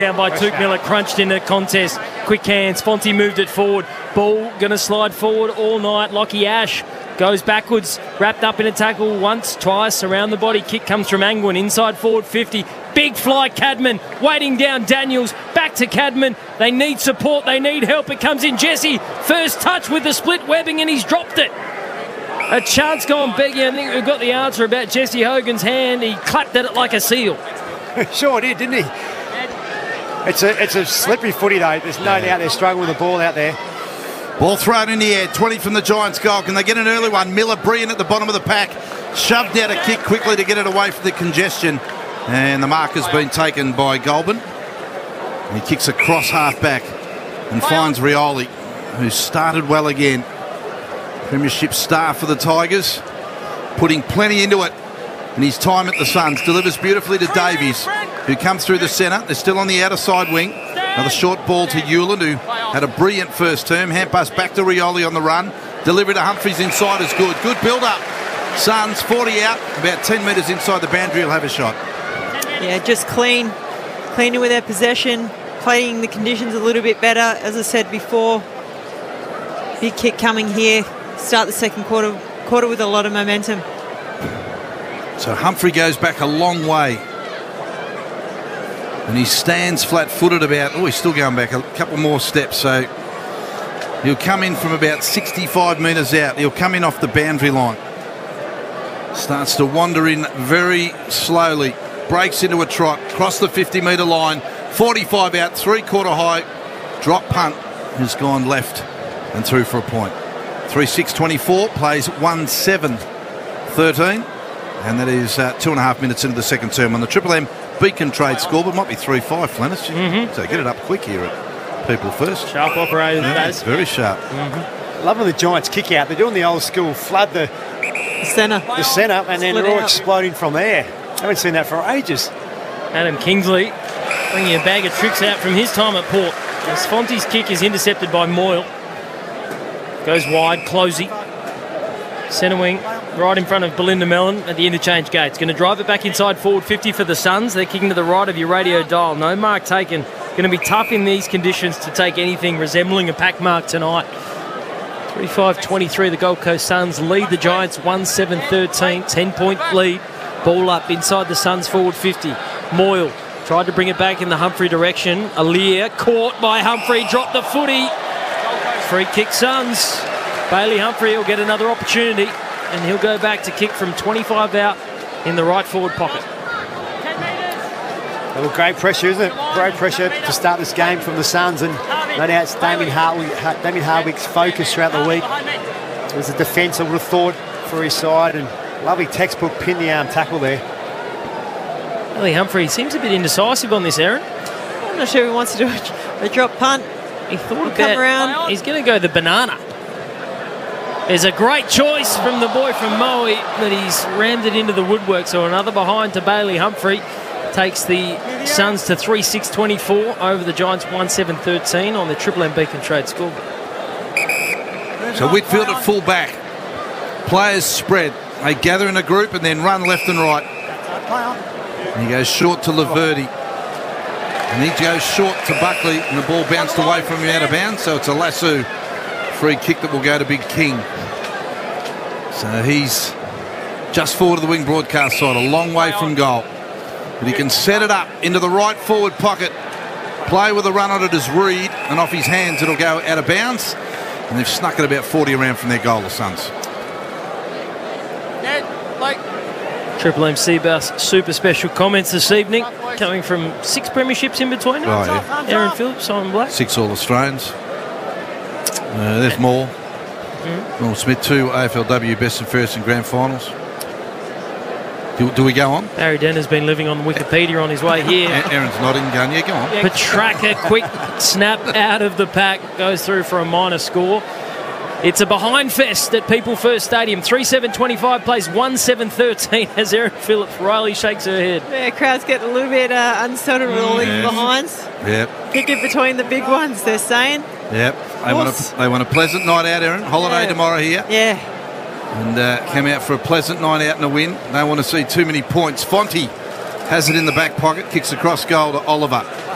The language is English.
Down by Took Miller, crunched in the contest. Quick hands, Fonte moved it forward. Ball going to slide forward all night. Lockie Ash goes backwards, wrapped up in a tackle once, twice, around the body. Kick comes from Angwin, inside forward 50. Big fly, Cadman, waiting down Daniels, back to Cadman. They need support, they need help. It comes in Jesse, first touch with the split webbing and he's dropped it. A chance gone begging. I think we've got the answer about Jesse Hogan's hand. He clapped at it like a seal. Sure did, didn't he? It's a slippery footy though. There's no doubt they're struggling with the ball out there. Ball thrown in the air, 20 from the Giants' goal. Can they get an early one? Miller brilliant at the bottom of the pack. Shoved out a kick quickly to get it away from the congestion. And the mark has been taken by Goulburn. He kicks across half-back and finds Rioli, who started well again. Premiership star for the Tigers, putting plenty into it. And his time at the Suns delivers beautifully to Davies, who comes through the centre. They're still on the outer side wing. Another short ball to Hewland, who had a brilliant first term. Hand pass back to Rioli on the run. Delivery to Humphries inside is good. Good build-up. Suns 40 out, about 10 metres inside the boundary. Will have a shot. Yeah, just cleaning with their possession, playing the conditions a little bit better. As I said before, big kick coming here. Start the second quarter with a lot of momentum. So Humphrey goes back a long way. And he stands flat-footed about... Oh, he's still going back a couple more steps. So he'll come in from about 65 metres out. He'll come in off the boundary line. Starts to wander in very slowly. Breaks into a trot. Cross the 50-metre line. 45 out, three-quarter high. Drop punt has gone left and through for a point. 3-6-24, plays 1-7-13. And that is 2.5 minutes into the second term on the Triple M Beacon Trade score, but might be 3-5, Flennis. So get it up quick here at People First. Sharp operator, Baz. Very sharp. Loving the Giants kick out. They're doing the old school flood the centre, and then they're all exploding from there. Haven't seen that for ages. Adam Kingsley bringing a bag of tricks out from his time at Port. As Fonte's kick is intercepted by Moyle. Goes wide, Closey. Centre wing, right in front of Belinda Mellon at the interchange gates. Going to drive it back inside forward 50 for the Suns. They're kicking to the right of your radio dial. No mark taken. Going to be tough in these conditions to take anything resembling a pack mark tonight. 35-23, the Gold Coast Suns lead the Giants 1-7-13, 10-point lead. Ball up inside the Suns forward 50. Moyle tried to bring it back in the Humphrey direction. Alir caught by Humphrey, dropped the footy. Free kick Suns. Bailey Humphrey will get another opportunity and he'll go back to kick from 25 out in the right forward pocket. Well, great pressure, isn't it? Great pressure to start this game from the Suns, and no doubt it's Damien Hardwick's focus throughout the week. It was a defence, I would have thought, for his side, and lovely textbook pin the arm tackle there. Bailey Humphrey seems a bit indecisive on this, Aaron. I'm not sure he wants to do a drop punt. He thought about he's going to go the banana. There's a great choice from the boy from Moe, but he's rammed it into the woodwork. So another behind to Bailey Humphrey. Takes the Suns to 3-6-24 over the Giants 1-7-13 on the Triple M Beacon Trade score. So Whitfield at full back. Players spread. They gather in a group and then run left and right. And he goes short to Laverty. And he goes short to Buckley, and the ball bounced away from him out of bounds. So it's a lasso free kick that will go to Big King. So he's just forward of the wing broadcast side, a long way from goal. But he can set it up into the right forward pocket. Play with a run on it as Reed, and off his hands it'll go out of bounds. And they've snuck it about 40 around from their goal, the Suns. Triple M Seabus super special comments this evening, coming from 6 premierships in between. Oh, yeah. Aaron Phillips, Simon Black. 6 All-Australians. There's more. Norm Smith, 2 AFLW best and fairest in grand finals. Do we go on? Barry Denner's been living on Wikipedia on his way here. Aaron's nodding, going, yeah, go on. Petraka, quick snap out of the pack, goes through for a minor score. It's a behind fest at People First Stadium. 3-7-25 plays 1-7-13 as Erin Phillips. Riley shakes her head. Yeah, crowd's getting a little bit unsettled with all these behinds. Yep. Pick it between the big ones, they're saying. Yep. They want a pleasant night out, Erin. Holiday tomorrow here. Yeah. And came out for a pleasant night out and a win. They want to see too many points. Fonte has it in the back pocket, kicks across goal to Oliver.